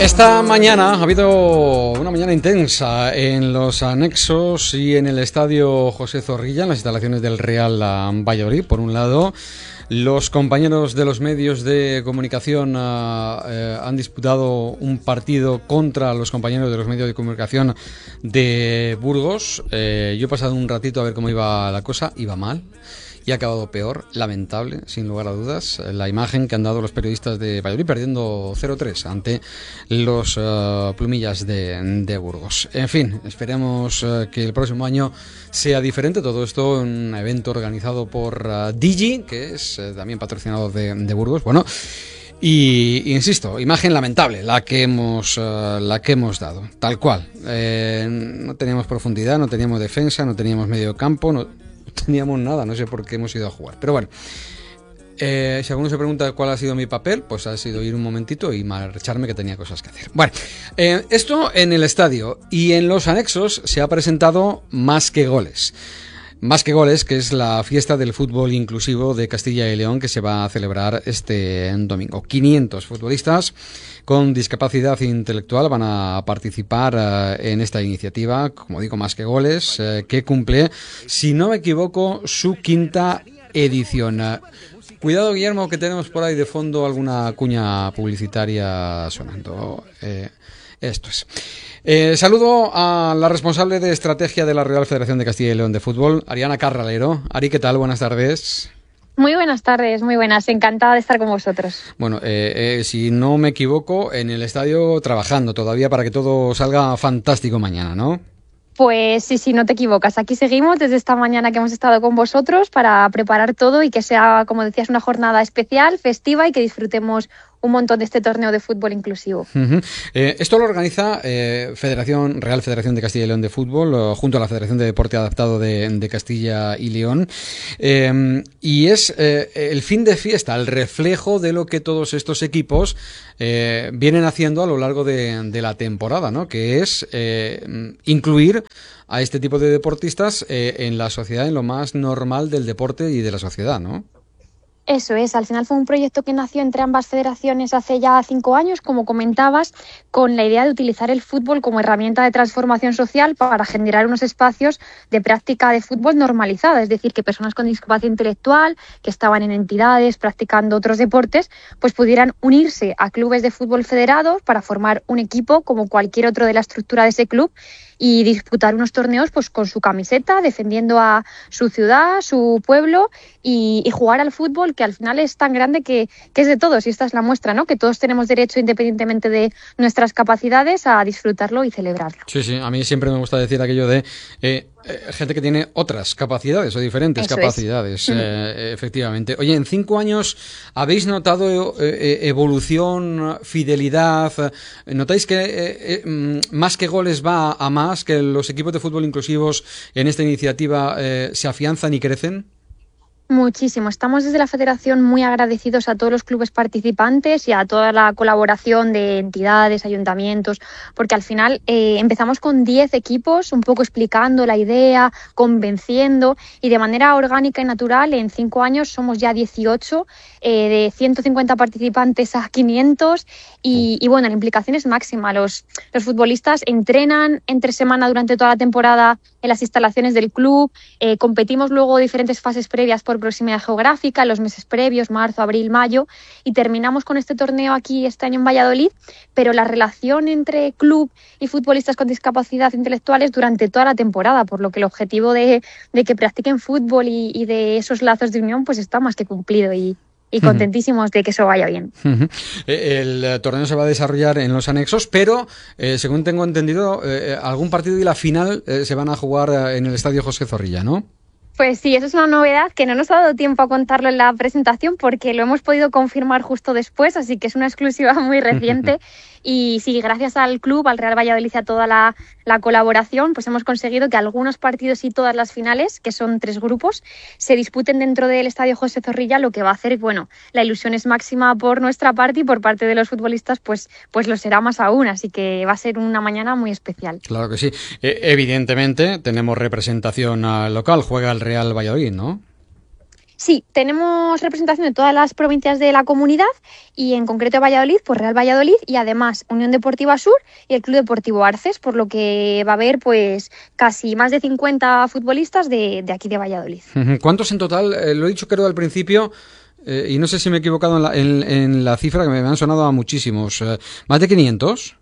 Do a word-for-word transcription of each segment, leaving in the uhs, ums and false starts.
Esta mañana ha habido una mañana intensa en los anexos y en el estadio José Zorrilla, en las instalaciones del Real Valladolid. Por un lado, los compañeros de los medios de comunicación uh, eh, han disputado un partido contra los compañeros de los medios de comunicación de Burgos. Eh, yo he pasado un ratito a ver cómo iba la cosa, iba mal. Y ha acabado peor, lamentable, sin lugar a dudas, la imagen que han dado los periodistas de Valladolid perdiendo cero tres ante los uh, plumillas de, de Burgos. En fin, esperemos uh, que el próximo año sea diferente. Todo esto en un evento organizado por uh, Digi, que es uh, también patrocinador de, de Burgos. Bueno, y, y insisto, imagen lamentable la que hemos uh, la que hemos dado, tal cual. Eh, no teníamos profundidad, no teníamos defensa, no teníamos medio campo, no teníamos nada, no sé por qué hemos ido a jugar. Pero bueno, eh, si alguno se pregunta cuál ha sido mi papel, pues ha sido ir un momentito y marcharme, que tenía cosas que hacer. Bueno, eh, esto en el estadio, y en los anexos se ha presentado Más que Goles. Más que Goles, que es la fiesta del fútbol inclusivo de Castilla y León, que se va a celebrar este domingo. quinientos futbolistas con discapacidad intelectual van a participar uh, en esta iniciativa, como digo, Más que Goles, uh, que cumple, si no me equivoco, su quinta edición. Uh, cuidado, Guillermo, que tenemos por ahí de fondo alguna cuña publicitaria sonando. Eh, esto es. Eh, saludo a la responsable de estrategia de la Real Federación de Castilla y León de Fútbol, Ariana Carralero. Ari, ¿qué tal? Buenas tardes. Muy buenas tardes, muy buenas. Encantada de estar con vosotros. Bueno, eh, eh, si no me equivoco, en el estadio trabajando todavía para que todo salga fantástico mañana, ¿no? Pues sí, sí, no te equivocas. Aquí seguimos desde esta mañana que hemos estado con vosotros para preparar todo y que sea, como decías, una jornada especial, festiva y que disfrutemos un montón de este torneo de fútbol inclusivo. Uh-huh. Eh, esto lo organiza eh, Federación Real Federación de Castilla y León de Fútbol, eh, junto a la Federación de Deporte Adaptado de, de Castilla y León. Eh, y es eh, el fin de fiesta, el reflejo de lo que todos estos equipos eh, vienen haciendo a lo largo de, de la temporada, ¿no? Que es eh, incluir a este tipo de deportistas eh, en la sociedad, en lo más normal del deporte y de la sociedad, ¿no? Eso es, al final fue un proyecto que nació entre ambas federaciones hace ya cinco años, como comentabas, con la idea de utilizar el fútbol como herramienta de transformación social para generar unos espacios de práctica de fútbol normalizada, es decir, que personas con discapacidad intelectual, que estaban en entidades practicando otros deportes, pues pudieran unirse a clubes de fútbol federados para formar un equipo como cualquier otro de la estructura de ese club y disputar unos torneos pues con su camiseta, defendiendo a su ciudad, su pueblo y, y jugar al fútbol, que al final es tan grande que, que es de todos, y esta es la muestra, ¿no? Que todos tenemos derecho, independientemente de nuestras capacidades, a disfrutarlo y celebrarlo. Sí, sí, a mí siempre me gusta decir aquello de eh, eh, gente que tiene otras capacidades o diferentes Eso capacidades, es. eh, efectivamente. Oye, en cinco años, ¿habéis notado eh, evolución, fidelidad? ¿Notáis que eh, eh, Más que Goles va a más, que los equipos de fútbol inclusivos en esta iniciativa eh, se afianzan y crecen? Muchísimo. Estamos desde la Federación muy agradecidos a todos los clubes participantes y a toda la colaboración de entidades, ayuntamientos, porque al final eh, empezamos con diez equipos, un poco explicando la idea, convenciendo, y de manera orgánica y natural en cinco años somos ya dieciocho, eh, de ciento cincuenta participantes a quinientos, y, y bueno, la implicación es máxima. Los, los futbolistas entrenan entre semana durante toda la temporada en las instalaciones del club, eh, competimos luego diferentes fases previas por proximidad geográfica, los meses previos, marzo, abril, mayo, y terminamos con este torneo aquí este año en Valladolid, pero la relación entre club y futbolistas con discapacidad intelectual es durante toda la temporada, por lo que el objetivo de, de que practiquen fútbol y, y de esos lazos de unión pues está más que cumplido, y y contentísimos de que eso vaya bien. Uh-huh. El torneo se va a desarrollar en los anexos, pero eh, según tengo entendido, eh, algún partido y la final eh, se van a jugar en el estadio José Zorrilla, ¿no? Pues sí, eso es una novedad que no nos ha dado tiempo a contarlo en la presentación porque lo hemos podido confirmar justo después, así que es una exclusiva muy reciente. Y sí, gracias al club, al Real Valladolid y a toda la, la colaboración, pues hemos conseguido que algunos partidos y todas las finales, que son tres grupos, se disputen dentro del estadio José Zorrilla, lo que va a hacer, bueno, la ilusión es máxima por nuestra parte y por parte de los futbolistas, pues, pues lo será más aún, así que va a ser una mañana muy especial. Claro que sí. Eh, evidentemente tenemos representación local, juega el Real Valladolid, ¿no? Sí, tenemos representación de todas las provincias de la comunidad y en concreto de Valladolid, pues Real Valladolid y además Unión Deportiva Sur y el Club Deportivo Arces, por lo que va a haber pues casi más de cincuenta futbolistas de, de aquí de Valladolid. ¿Cuántos en total? Eh, lo he dicho creo al principio eh, y no sé si me he equivocado en la, en, en la cifra, que me han sonado a muchísimos. Eh, ¿Más de quinientos?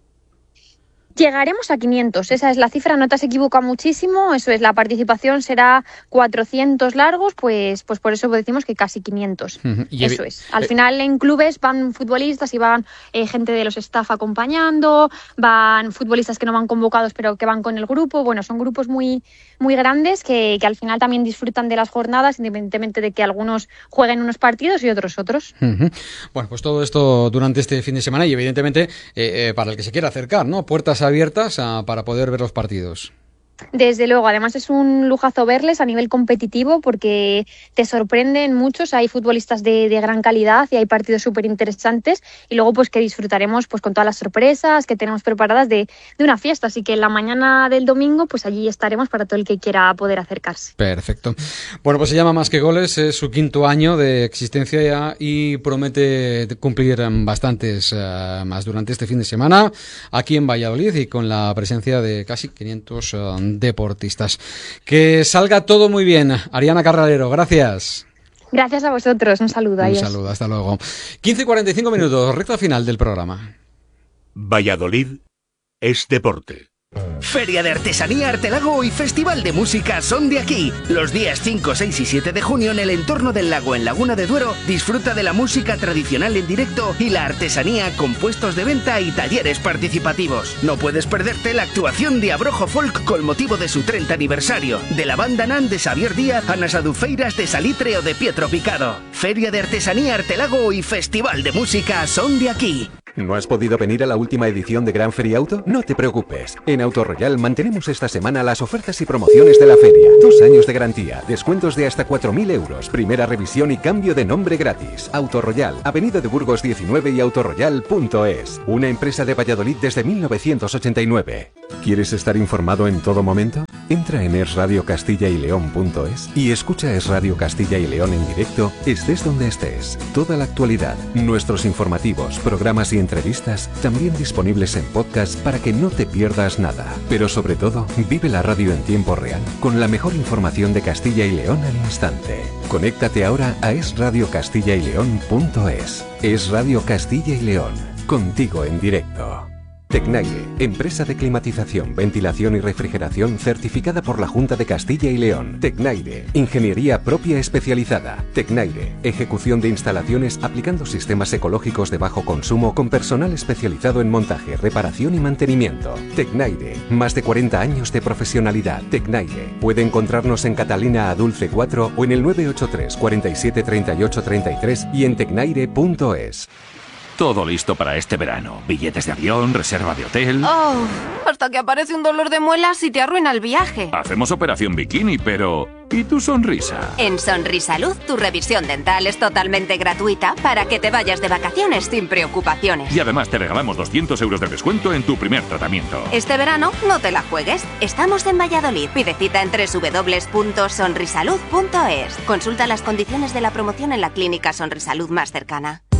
Llegaremos a quinientos, esa es la cifra, no te has equivocado muchísimo, eso es, la participación será cuatrocientos largos, pues, pues por eso decimos que casi quinientos, uh-huh. Eso es. Al eh, final en clubes van futbolistas y van eh, gente de los staff acompañando, van futbolistas que no van convocados pero que van con el grupo, bueno, son grupos muy, muy grandes que, que al final también disfrutan de las jornadas, independientemente de que algunos jueguen unos partidos y otros otros. Uh-huh. Bueno, pues todo esto durante este fin de semana y evidentemente eh, eh, para el que se quiera acercar, ¿no? Puertas abiertas a, para poder ver los partidos. Desde luego, además es un lujazo verles a nivel competitivo porque te sorprenden muchos, hay futbolistas de, de gran calidad y hay partidos súper interesantes y luego pues que disfrutaremos pues con todas las sorpresas que tenemos preparadas de, de una fiesta, así que en la mañana del domingo pues allí estaremos para todo el que quiera poder acercarse. Perfecto. Bueno, pues se llama Más que Goles, es su quinto año de existencia ya y promete cumplir bastantes uh, más durante este fin de semana aquí en Valladolid y con la presencia de casi quinientos uh, deportistas. Que salga todo muy bien. Ariana Carralero, gracias. Gracias a vosotros. Un saludo. Un adiós. saludo, hasta luego. quince y cuarenta y cinco minutos, recta final del programa. Valladolid es deporte. Feria de Artesanía Artelago y Festival de Música son de aquí. Los días cinco, seis y siete de junio en el entorno del lago en Laguna de Duero disfruta de la música tradicional en directo y la artesanía con puestos de venta y talleres participativos. No puedes perderte la actuación de Abrojo Folk con motivo de su treinta aniversario, de la banda Nan de Xavier Díaz, Anas Adufeiras de Salitre o de Pietro Picado. Feria de Artesanía Artelago y Festival de Música son de aquí. ¿No has podido venir a la última edición de Gran Feria Auto? No te preocupes. En Autoroyal mantenemos esta semana las ofertas y promociones de la feria. Dos años de garantía, descuentos de hasta cuatro mil euros, primera revisión y cambio de nombre gratis. Autoroyal, Avenida de Burgos diecinueve y autoroyal punto es. Una empresa de Valladolid desde mil novecientos ochenta y nueve. ¿Quieres estar informado en todo momento? Entra en es radio castilla y león punto es y escucha Es Radio Castilla y León en directo, estés donde estés. Toda la actualidad, nuestros informativos, programas y entrevistas también disponibles en podcast para que no te pierdas nada. Pero sobre todo, vive la radio en tiempo real con la mejor información de Castilla y León al instante. Conéctate ahora a es radio castilla y león punto es. Es Radio Castilla y León, contigo en directo. Tecnaire, empresa de climatización, ventilación y refrigeración certificada por la Junta de Castilla y León. Tecnaire, ingeniería propia especializada. Tecnaire, ejecución de instalaciones aplicando sistemas ecológicos de bajo consumo con personal especializado en montaje, reparación y mantenimiento. Tecnaire, más de cuarenta años de profesionalidad. Tecnaire, puede encontrarnos en Catalina a Dulce cuatro o en el nueve ocho tres, cuarenta y siete, treinta y ocho, treinta y tres y en tecnaire punto es. Todo listo para este verano. Billetes de avión, reserva de hotel... Oh, hasta que aparece un dolor de muelas y te arruina el viaje. Hacemos operación bikini, pero... ¿y tu sonrisa? En Sonrisalud, tu revisión dental es totalmente gratuita para que te vayas de vacaciones sin preocupaciones. Y además te regalamos doscientos euros de descuento en tu primer tratamiento. Este verano no te la juegues. Estamos en Valladolid. Pide cita en doble u doble u doble u punto sonrisalud punto es. Consulta las condiciones de la promoción en la clínica Sonrisalud más cercana.